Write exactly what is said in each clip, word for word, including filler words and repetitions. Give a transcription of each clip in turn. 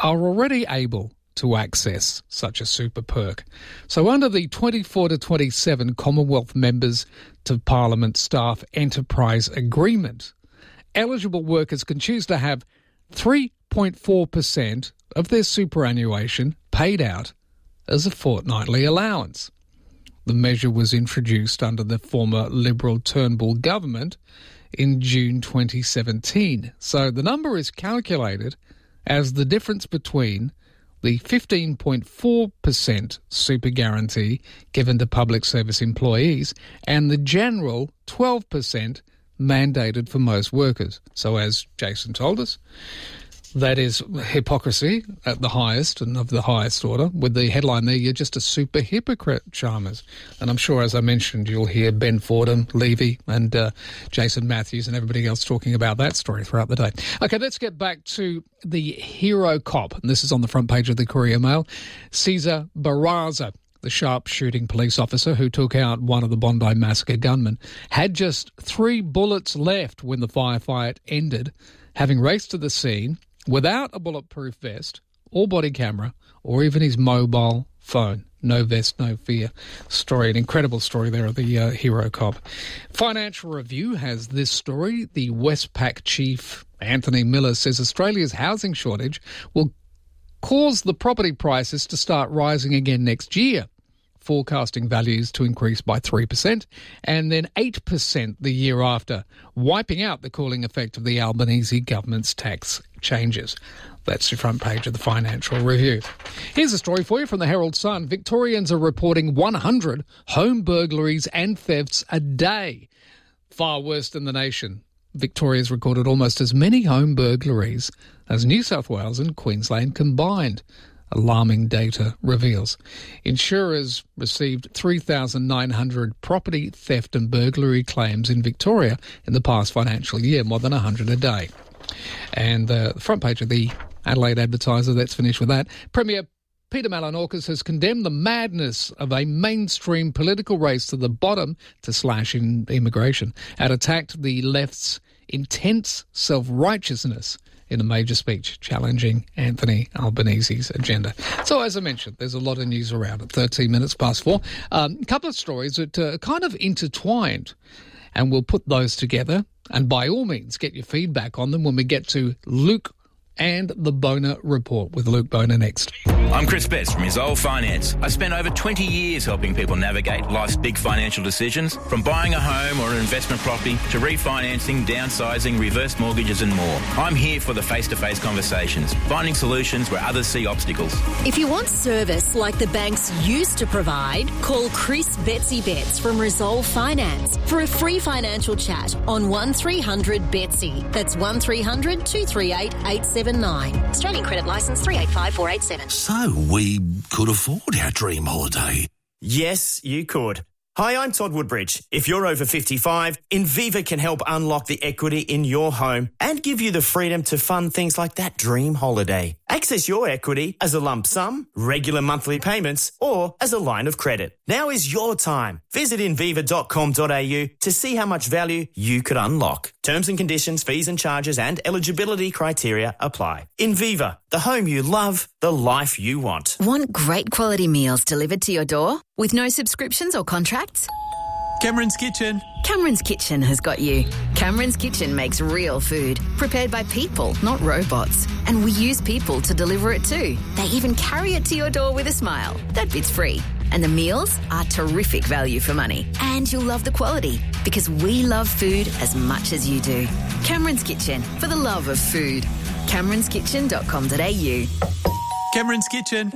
are already able to access such a super perk. So under the twenty-four to twenty-seven Commonwealth Members to Parliament Staff Enterprise Agreement, eligible workers can choose to have three point four percent of their superannuation paid out as a fortnightly allowance. The measure was introduced under the former Liberal Turnbull government in June twenty seventeen. So the number is calculated as the difference between the fifteen point four percent super guarantee given to public service employees and the general twelve percent mandated for most workers. So as Jason told us, that is hypocrisy at the highest and of the highest order. With the headline there, you're just a super hypocrite, Chalmers. And I'm sure, as I mentioned, you'll hear Ben Fordham, Levy and uh, Jason Matthews and everybody else talking about that story throughout the day. OK, let's get back to the hero cop. And this is on the front page of the Courier Mail. Cesar Barraza, the sharpshooting police officer who took out one of the Bondi Massacre gunmen, had just three bullets left when the firefight ended, having raced to the scene without a bulletproof vest or body camera or even his mobile phone. No vest, no fear. Story, an incredible story there of the uh, hero cop. Financial Review has this story. The Westpac chief, Anthony Miller, says Australia's housing shortage will cause the property prices to start rising again next year, forecasting values to increase by three percent and then eight percent the year after, wiping out the cooling effect of the Albanese government's tax changes. That's the front page of the Financial Review. Here's a story for you from the Herald Sun. Victorians are reporting one hundred home burglaries and thefts a day, far worse than the nation. Victoria's recorded almost as many home burglaries as New South Wales and Queensland combined, alarming data reveals. Insurers received three thousand nine hundred property theft and burglary claims in Victoria in the past financial year, more than one hundred a day. And uh, the front page of the Adelaide Advertiser, let's finish with that. Premier Peter Malinoukis has condemned the madness of a mainstream political race to the bottom to slash in immigration and attacked the left's intense self-righteousness in a major speech challenging Anthony Albanese's agenda. So, as I mentioned, there's a lot of news around at thirteen minutes past four. Um, a couple of stories that are kind of intertwined, and we'll put those together. And by all means, get your feedback on them when we get to Luke and the Boner Report with Luke Boner next. I'm Chris Betts from Resolve Finance. I spent over twenty years helping people navigate life's big financial decisions, from buying a home or an investment property to refinancing, downsizing, reverse mortgages and more. I'm here for the face-to-face conversations, finding solutions where others see obstacles. If you want service like the banks used to provide, call Chris Betsy Betts from Resolve Finance for a free financial chat on one three hundred Betsy. That's one three hundred two three eight eight seven nine. Australian credit licence three eight five four eight seven. So we could afford our dream holiday. Yes, you could. Hi, I'm Todd Woodbridge. If you're over fifty-five, Inviva can help unlock the equity in your home and give you the freedom to fund things like that dream holiday. Access your equity as a lump sum, regular monthly payments, or as a line of credit. Now is your time. Visit inviva dot com dot a u to see how much value you could unlock. Terms and conditions, fees and charges and eligibility criteria apply. Inviva, the home you love, the life you want. Want great quality meals delivered to your door with no subscriptions or contracts? Cameron's Kitchen. Cameron's Kitchen has got you. Cameron's Kitchen makes real food, prepared by people, not robots. And we use people to deliver it too. They even carry it to your door with a smile. That bit's free. And the meals are terrific value for money. And you'll love the quality, because we love food as much as you do. Cameron's Kitchen, for the love of food. camerons kitchen dot com dot a u. Cameron's Kitchen.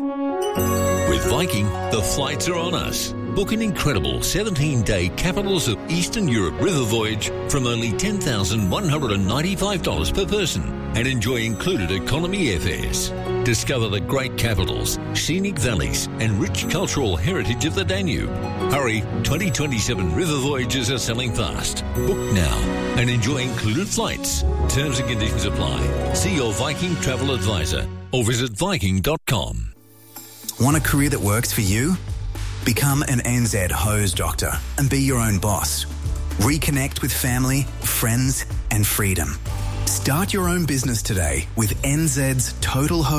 With Viking, the flights are on us. Book an incredible seventeen-day Capitals of Eastern Europe river voyage from only ten thousand one hundred ninety-five dollars per person and enjoy included economy airfares. Discover the great capitals, scenic valleys and rich cultural heritage of the Danube. Hurry, twenty twenty-seven river voyages are selling fast. Book now and enjoy included flights. Terms and conditions apply. See your Viking travel advisor or visit viking dot com. Want a career that works for you? Become an N Z hose doctor and be your own boss. Reconnect with family, friends and freedom. Start your own business today with N Z's Total Hose.